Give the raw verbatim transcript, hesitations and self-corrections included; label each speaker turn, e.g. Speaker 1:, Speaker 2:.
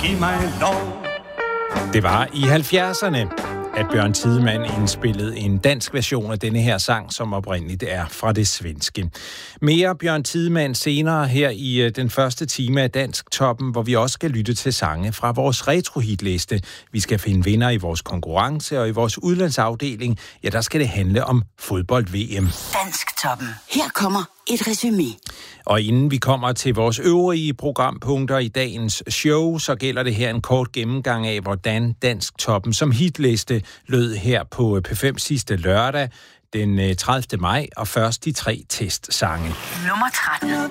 Speaker 1: giv mig lov.
Speaker 2: Det var i halvfjerdserne, at Bjørn Tidemand indspillede en dansk version af denne her sang, som oprindeligt er fra det svenske. Mere Bjørn Tidemand senere her i den første time af Dansk Toppen, hvor vi også skal lytte til sange fra vores retrohitliste. Vi skal finde vinder i vores konkurrence, og i vores udlandsafdeling, ja, der skal det handle om fodbold-V M.
Speaker 3: Dansk Toppen. Her kommer et resumé.
Speaker 2: Og inden vi kommer til vores øvrige programpunkter i dagens show, så gælder det her en kort gennemgang af, hvordan Dansk Toppen som hitliste lød her på P fem sidste lørdag, den tredivte maj, og først de tre testsange.
Speaker 3: Nummer tretten.